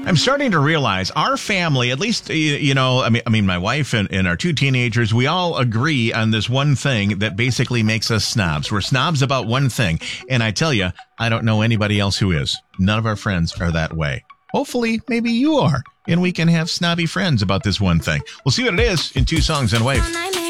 I'm starting to realize our family, at least, I mean, my wife and our two teenagers, we all agree on this one thing that basically makes us snobs. We're snobs about one thing. And I tell you, I don't know anybody else who is. None of our friends are that way. Hopefully, maybe you are. And we can have snobby friends about this one thing. We'll see what it is in 2 songs and Wave.